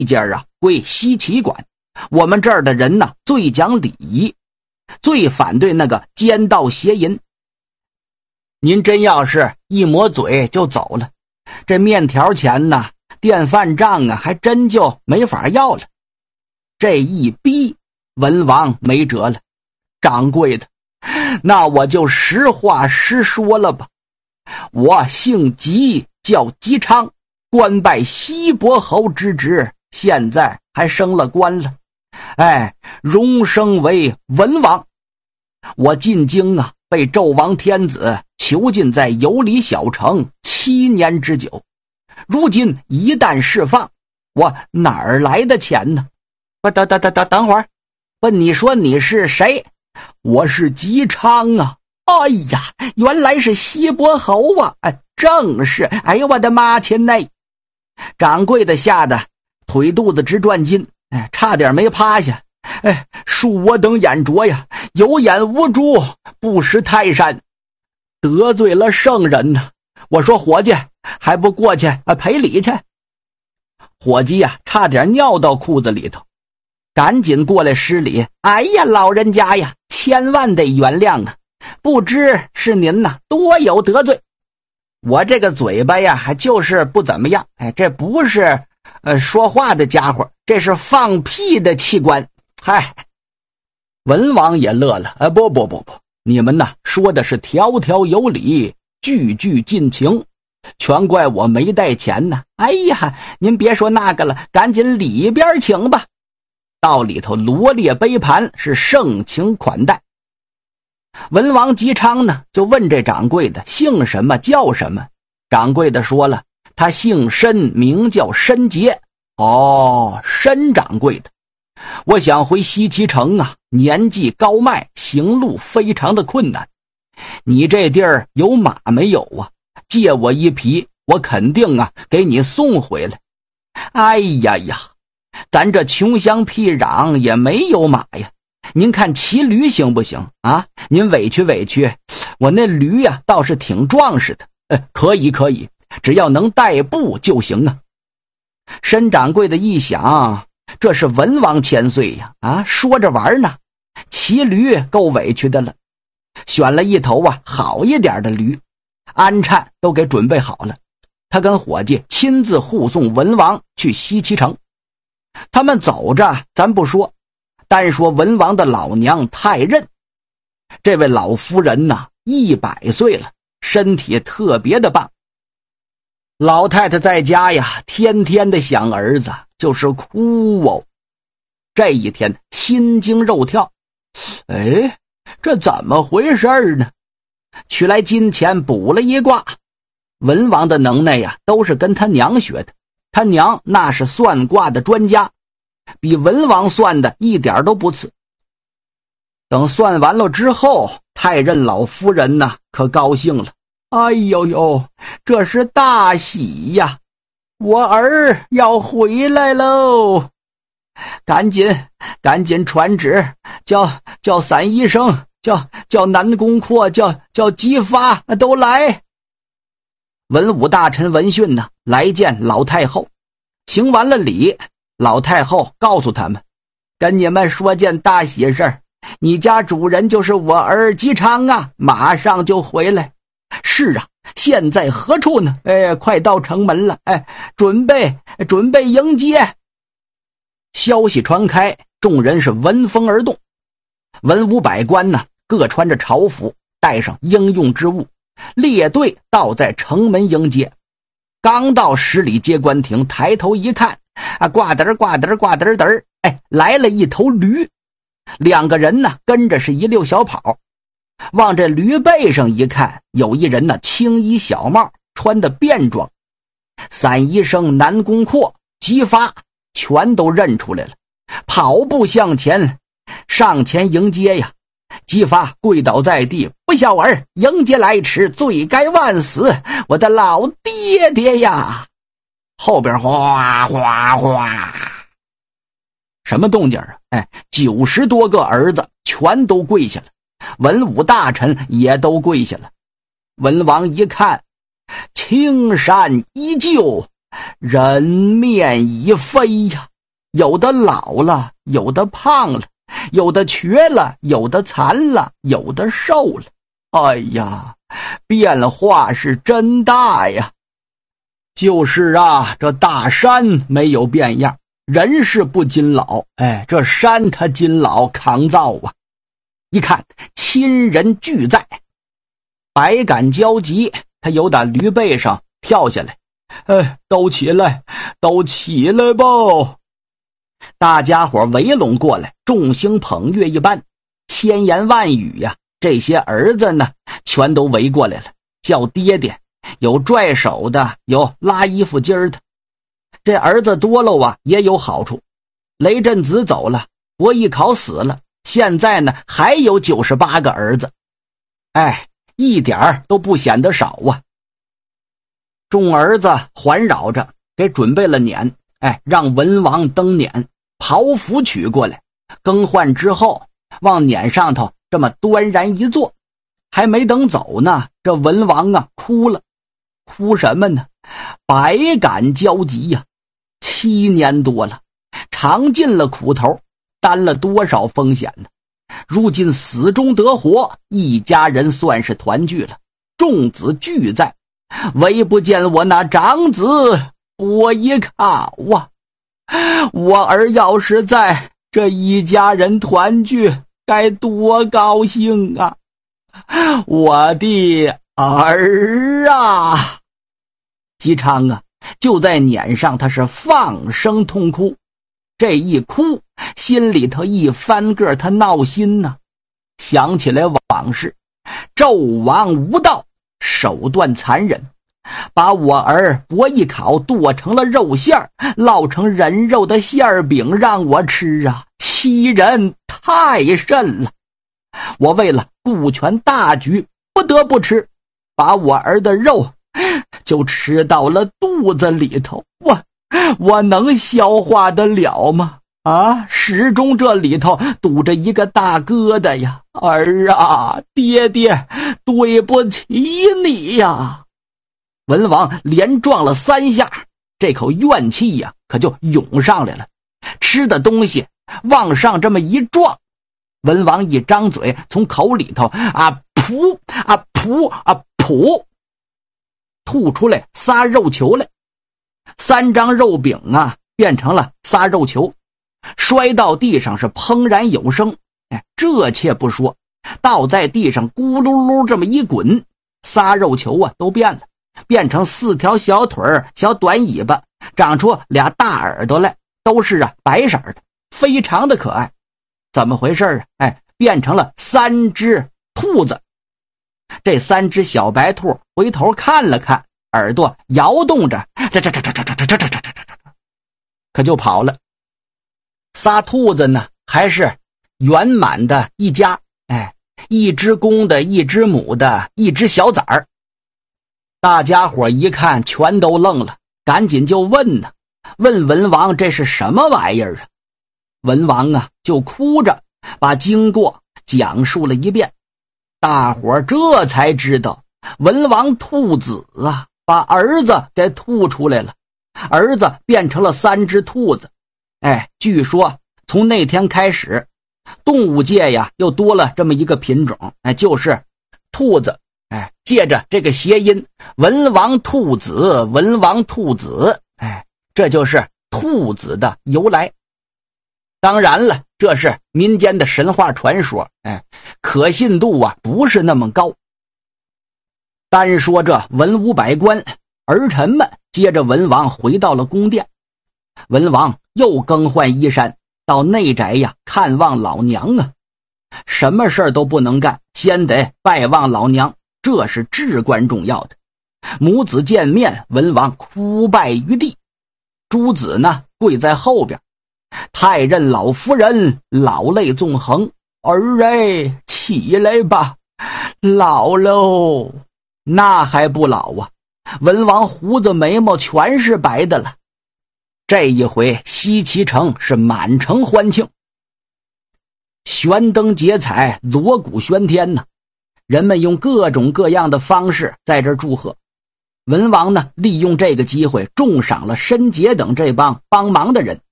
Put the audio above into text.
家啊归西岐管，我们这儿的人呢最讲礼仪，最反对那个奸盗邪淫。您真要是一抹嘴就走了，这面条钱呢，电饭账啊，还真就没法要了。这一逼，文王没辙了。掌柜的，那我就实话实说了吧。我姓吉，叫吉昌，官拜西伯侯之职，现在还升了官了，荣升为文王。我进京啊，被纣王天子囚禁在有里小城7年之久。如今一旦释放，我哪儿来的钱呢？等会儿，问你说你是谁？我是吉昌啊。哎呀，原来是西伯侯啊！正是，哎呦我的妈亲嘞！掌柜的吓得腿肚子直转筋，差点没趴下。恕我等眼拙呀，有眼无珠，不识泰山，得罪了圣人呢。我说伙计，还不过去赔礼去？伙计呀，差点尿到裤子里头，赶紧过来施礼。哎呀，老人家呀，千万得原谅啊！不知是您呐多有得罪，我这个嘴巴呀还就是不怎么样，这不是说话的家伙，这是放屁的器官。嗨，文王也乐了，不，你们呐说的是条条有理，句句尽情，全怪我没带钱呢。哎呀，您别说那个了，赶紧里边请吧。到里头罗列杯盘，是盛情款待。文王吉昌呢，就问这掌柜的姓什么叫什么。掌柜的说了，他姓申，名叫申杰。申掌柜的，我想回西岐城啊，年纪高迈，行路非常的困难。你这地儿有马没有啊？借我一匹，我肯定啊给你送回来。哎呀，咱这穷乡僻壤也没有马呀。您看骑驴行不行啊？您委屈，我那驴呀倒是挺壮实的。可以，只要能代步就行啊。申掌柜的一想，这是文王千岁呀，说着玩呢，骑驴够委屈的了。选了一头好一点的驴，鞍颤都给准备好了。他跟伙计亲自护送文王去西岐城。他们走着咱不说，单说文王的老娘太任，这位老夫人呢100岁了，身体特别的棒。老太太在家呀，天天的想儿子，就是哭哦。这一天心惊肉跳，这怎么回事呢？取来金钱卜了一卦。文王的能耐呀，都是跟他娘学的，他娘那是算卦的专家，比文王算的一点都不次。等算完了之后，太任老夫人呢可高兴了。哎呦，这是大喜呀！我儿要回来喽！赶紧传旨，叫散医生，叫南宫阔，叫姬发都来。文武大臣闻讯呢，来见老太后，行完了礼，老太后告诉他们，跟你们说件大喜事儿，你家主人就是我儿吉昌啊，马上就回来。是啊，现在何处呢？快到城门了，准备迎接。消息传开，众人是闻风而动。文武百官呢，各穿着朝服，带上应用之物，列队到在城门迎接。刚到10里接官亭，抬头一看，呱嘚嘚，来了一头驴，2个人呢跟着是一溜小跑。往这驴背上一看，有一人呢青衣小帽，穿的便装。散医生、南宫阔、姬发全都认出来了，跑步向前迎接呀。姬发跪倒在地，不孝儿，迎接来迟，罪该万死，我的老爹爹呀！后边哗哗哗，什么动静啊？90多个儿子全都跪下了，文武大臣也都跪下了。文王一看，青山依旧，人面已非呀， 有的老了，有的胖了，有的瘸了，有的残了，有的瘦了。哎呀，变化是真大呀。就是啊，这大山没有变样，人是不禁老，这山它禁老抗造啊。一看亲人俱在，百感交集，他由打驴背上跳下来，都起来，都起来吧！大家伙围拢过来，众星捧月一般，千言万语呀。这些儿子呢，全都围过来了，叫爹爹，有拽手的，有拉衣服襟的。这儿子多了啊，也有好处。雷震子走了，伯邑考死了，现在呢还有98个儿子，一点儿都不显得少啊。众儿子环绕着，给准备了辇，让文王登辇，袍服取过来，更换之后，往辇上头这么端然一坐。还没等走呢，这文王啊哭了。哭什么呢？百感交集呀，7年多了，尝尽了苦头，担了多少风险呢？如今死中得活，一家人算是团聚了，众子俱在，唯不见我那长子伯邑考啊！我儿要是在，这一家人团聚该多高兴啊！我的儿啊！姬昌啊，就在辇上，他是放声痛哭。这一哭，心里头一翻个，他闹心呐。想起来往事，纣王无道，手段残忍，把我儿伯邑考剁成了肉馅儿，烙成人肉的馅饼让我吃啊，欺人太甚了。我为了顾全大局，不得不吃，把我儿的肉就吃到了肚子里头，我能消化得了吗？始终这里头堵着一个大疙瘩呀！儿啊，爹爹对不起你呀！文王连撞了3下，这口怨气呀可就涌上来了。吃的东西往上这么一撞，文王一张嘴，从口里头噗吐出来仨肉球来，3张肉饼啊变成了仨肉球，摔到地上是砰然有声。这且不说，倒在地上咕噜噜这么一滚，仨肉球啊都变了，变成4条小腿小短尾巴，长出俩大耳朵来，都是白色的，非常的可爱。怎么回事啊？变成了3只兔子。这3只小白兔回头看了看，耳朵摇动着，可就跑了。仨兔子呢，还是圆满的一家，一只公的，一只母的，一只小崽儿。大家伙一看，全都愣了，赶紧就问呢，问文王这是什么玩意儿啊？文王啊，就哭着把经过讲述了一遍。大伙这才知道，文王吐子啊，把儿子给吐出来了，儿子变成了3只兔子。据说从那天开始，动物界呀又多了这么一个品种，就是兔子。借着这个谐音，文王兔子，文王兔子，这就是兔子的由来。当然了，这是民间的神话传说，可信度啊不是那么高。单说这文武百官儿臣们，接着文王回到了宫殿。文王又更换衣衫，到内宅呀看望老娘啊。什么事儿都不能干，先得拜望老娘，这是至关重要的。母子见面，文王哭拜于地，诸子呢跪在后边。太任老夫人老泪纵横，儿起来吧，老喽。那还不老啊，文王胡子眉毛全是白的了。这一回西岐城是满城欢庆，悬灯结彩，锣鼓喧天呢，人们用各种各样的方式在这祝贺。文王呢利用这个机会重赏了申杰等这帮帮忙的人，